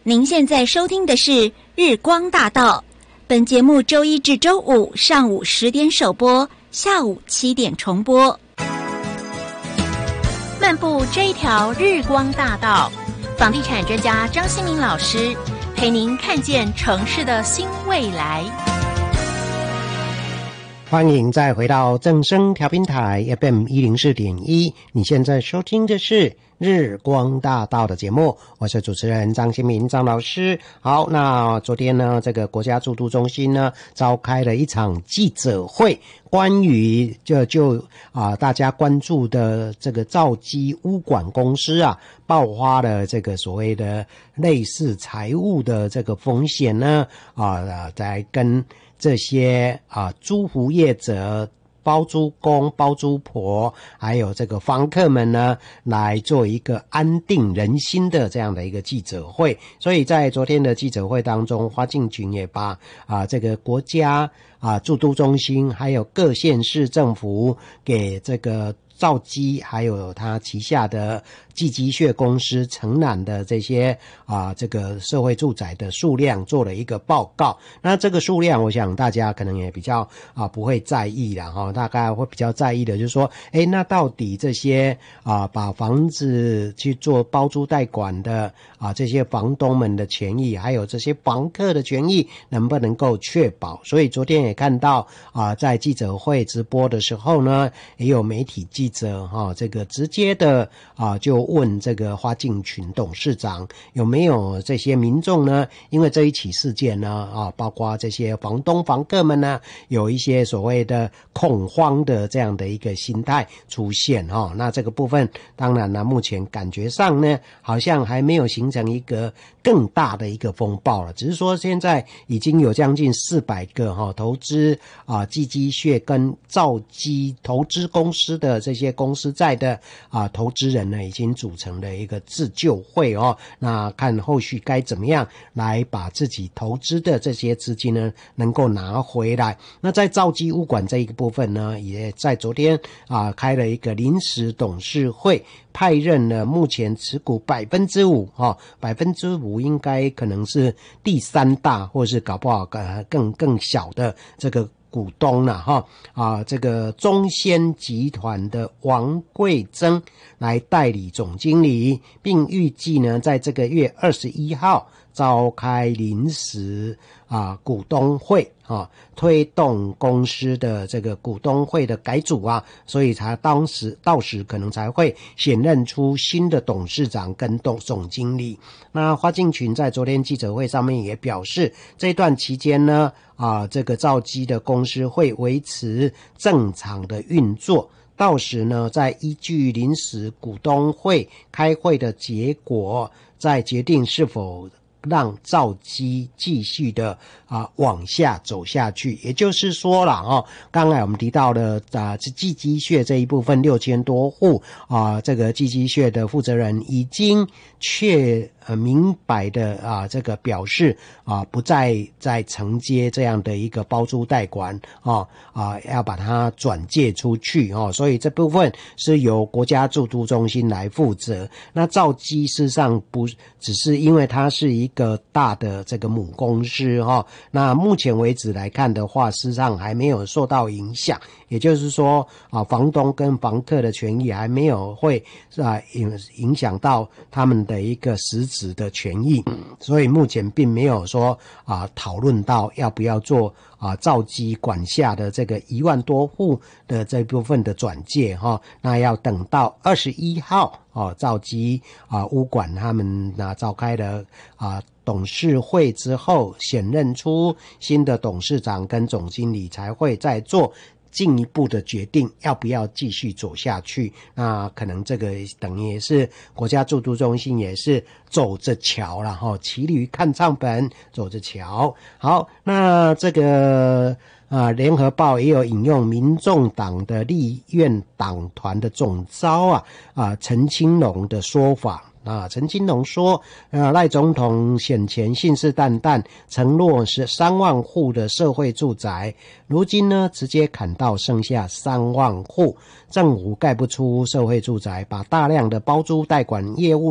您现在收听的是日光大道，本节目周一至周五上午10点首播，下午7点重播。漫步这一条日光大道，房地产专家张新民老师陪您看见城市的新未来。 欢迎再回到正声调频台 FM 104.1，你现在收听的是日光大道的节目，我是主持人张新民张老师。好，那昨天呢，这个国家住都中心呢召开了一场记者会，关于大家关注的这个兆基屋管公司啊，爆发了这个所谓的类似财务的这个风险呢，在跟这些租户业者、包租公、包租婆，还有这个房客们呢，来做一个安定人心的这样的一个记者会。所以在昨天的记者会当中，花敬群也把这个国家住都中心还有各县市政府给这个兆基还有他旗下的寄居蟹公司承揽的这些这个社会住宅的数量做了一个报告。那这个数量我想大家可能也比较不会在意啦齁，大概会比较在意的就是说那到底这些把房子去做包租代管的这些房东们的权益还有这些房客的权益能不能够确保。所以昨天也看到在记者会直播的时候呢，也有媒体记者这个直接的就问这个花敬群董事长有没有这些民众呢，因为这一起事件呢包括这些房东房客们呢有一些所谓的恐慌的这样的一个心态出现那这个部分当然呢目前感觉上呢好像还没有形成一个更大的一个风暴了，只是说现在已经有将近400个投资寄居蟹跟兆基投资公司的这些公司债的投资人呢已经组成了一个自救会那看后续该怎么样来把自己投资的这些资金呢能够拿回来。那在兆基屋管这一个部分呢，也在昨天开了一个临时董事会，派任了目前持股 5%，5% 应该可能是第3大或是搞不好更小的这个股东了这个中仙集团的王贵珍来代理总经理，并预计呢在这个月21号召开临时股东会推动公司的这个股东会的改组所以到时可能才会选任出新的董事长跟总经理。那花敬群在昨天记者会上面也表示，这段期间呢这个兆基的公司会维持正常的运作，到时呢再依据临时股东会开会的结果再决定是否让兆基继续的往下走下去。也就是说啦刚才我们提到的寄居蟹这一部分6000多户这个寄居蟹的负责人已经明白的这个表示不再承接这样的一个包租代管要把它转借出去所以这部分是由国家住都中心来负责。那兆基事实上不只是因为它是一个大的这个母公司那目前为止来看的话，事实上还没有受到影响，也就是说房东跟房客的权益还没有会影响到他们的一个实质的权益，所以目前并没有说讨论到要不要做兆基管辖的这个1万多户的这部分的转介那要等到21号兆基屋管他们召开了董事会之后，选任出新的董事长跟总经理，才会再做进一步的决定要不要继续走下去。那可能这个等于是国家住都中心也是走着瞧啦骑驴看唱本，走着瞧。好，那这个联合报也有引用民众党的立院党团的总召陈清龙的说法陈金龙说赖总统选前信誓旦旦承诺是3万户的社会住宅，如今呢直接砍到剩下3万户，政府盖不出社会住宅，把大量的包租代管业务